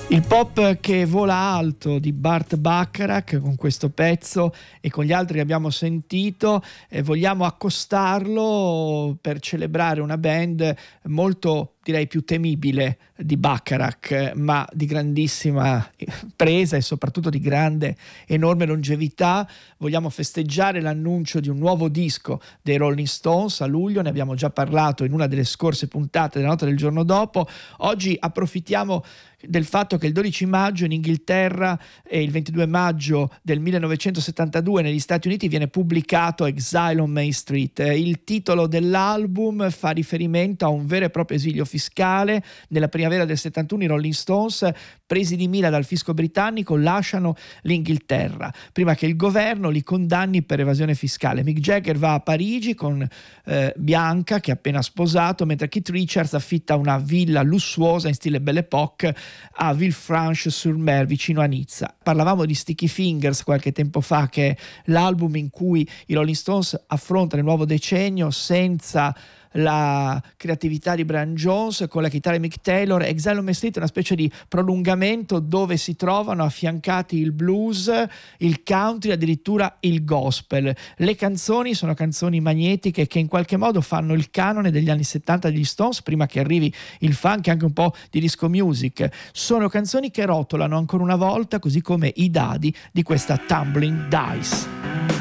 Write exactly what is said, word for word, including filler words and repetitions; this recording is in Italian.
Il pop che vola alto di Burt Bacharach, con questo pezzo e con gli altri che abbiamo sentito, eh, vogliamo accostarlo per celebrare una band molto, direi, più temibile di Bacharach, ma di grandissima presa e soprattutto di grande, enorme longevità. Vogliamo festeggiare l'annuncio di un nuovo disco dei Rolling Stones a luglio, ne abbiamo già parlato in una delle scorse puntate della Notte del giorno dopo. Oggi approfittiamo del fatto che il dodici maggio in Inghilterra e il ventidue maggio del millenovecentosettantadue negli Stati Uniti viene pubblicato Exile on Main Street. Il titolo dell'album fa riferimento a un vero e proprio esilio fiscale. Nella primavera del settantuno i Rolling Stones, presi di mira dal fisco britannico, lasciano l'Inghilterra prima che il governo li condanni per evasione fiscale. Mick Jagger va a Parigi con eh, Bianca, che è appena sposato, mentre Keith Richards affitta una villa lussuosa in stile Belle Époque a Villefranche-sur-Mer, vicino a Nizza. Parlavamo di Sticky Fingers qualche tempo fa, che è l'album in cui i Rolling Stones affrontano il nuovo decennio senza la creatività di Brian Jones, con la chitarra di Mick Taylor. Exile on Main Street è una specie di prolungamento dove si trovano affiancati il blues, il country, addirittura il gospel. Le canzoni sono canzoni magnetiche che in qualche modo fanno il canone degli anni settanta degli Stones, prima che arrivi il funk e anche un po' di disco music. Sono canzoni che rotolano ancora una volta, così come i dadi di questa Tumbling Dice.